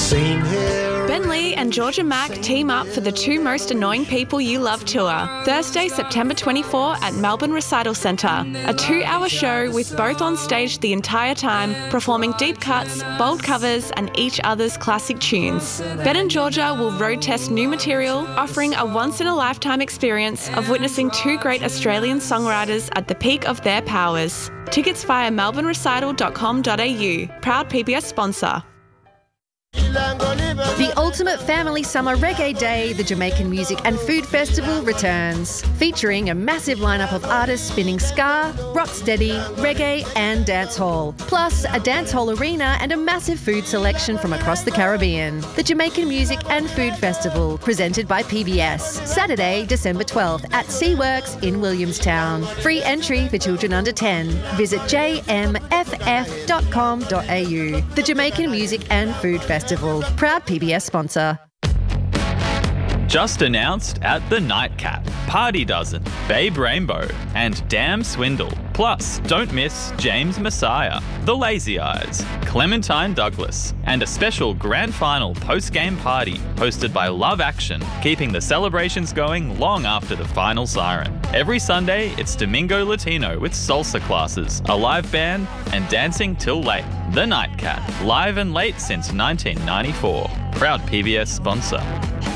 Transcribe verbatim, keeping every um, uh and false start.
Seen here. Ben Lee and Georgia Mack team up for the Two Most Annoying People You Love tour, Thursday, September twenty-fourth at Melbourne Recital Centre. A two-hour show with both on stage the entire time, performing deep cuts, bold covers and each other's classic tunes. Ben and Georgia will road test new material, offering a once-in-a-lifetime experience of witnessing two great Australian songwriters at the peak of their powers. Tickets via melbourne recital dot com dot a u. Proud P B S sponsor. The ultimate family summer reggae day, the Jamaican Music and Food Festival returns, featuring a massive lineup of artists spinning ska, rocksteady, reggae and dancehall, plus a dancehall arena and a massive food selection from across the Caribbean. The Jamaican Music and Food Festival, presented by P B S, Saturday, December twelfth at SeaWorks in Williamstown. Free entry for children under ten. Visit j m f f dot com dot a u. The Jamaican Music and Food Festival, proud P B S sponsor. Just announced at the Nightcap, Party Dozen, Babe Rainbow and Damn Swindle. Plus, don't miss James Messiah, The Lazy Eyes, Clementine Douglas and a special grand final post-game party hosted by Love Action, keeping the celebrations going long after the final siren. Every Sunday, it's Domingo Latino with salsa classes, a live band and dancing till late. The Nightcap, live and late since nineteen ninety-four. Proud P B S sponsor.